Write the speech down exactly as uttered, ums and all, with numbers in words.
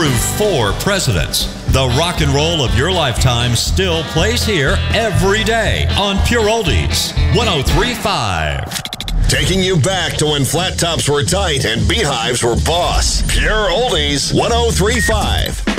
through four presidents. The rock and roll of your lifetime still plays here every day on Pure Oldies one oh three point five. Taking you back to when flat tops were tight and beehives were boss. Pure Oldies one oh three point five.